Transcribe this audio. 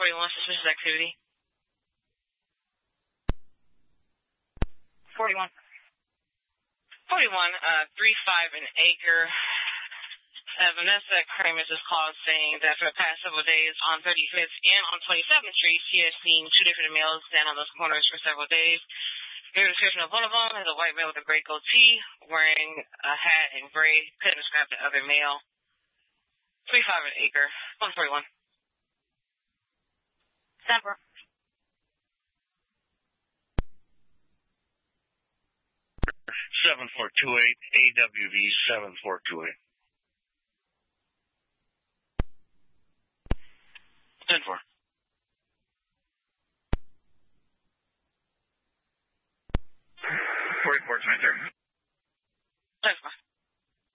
141, suspicious activity. 41. 41, 35 an acre. Vanessa Kramer just called saying that for the past several days on 35th and on 27th Street, she has seen two different males stand on those corners for several days. Her description of one of them is a white male with a gray goatee, wearing a hat in gray. Couldn't describe the other male. 35 an acre. 141. 7428 AWV 7428.